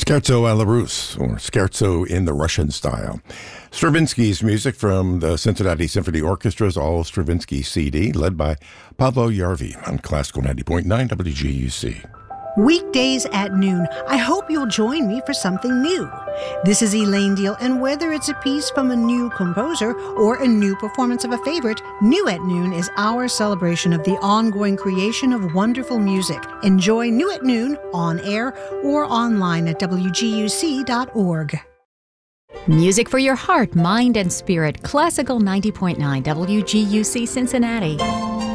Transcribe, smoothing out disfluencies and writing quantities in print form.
Scherzo alla Russe, or Scherzo in the Russian style. Stravinsky's music from the Cincinnati Symphony Orchestra's All Stravinsky CD, led by Pavlo Yarvi on Classical 90.9 WGUC. Weekdays at noon. I hope you'll join me for something new. This is Elaine Deal, and whether it's a piece from a new composer or a new performance of a favorite, New at Noon is our celebration of the ongoing creation of wonderful music. Enjoy New at Noon on air or online at WGUC.org. Music for your heart, mind, and spirit. Classical 90.9 WGUC Cincinnati.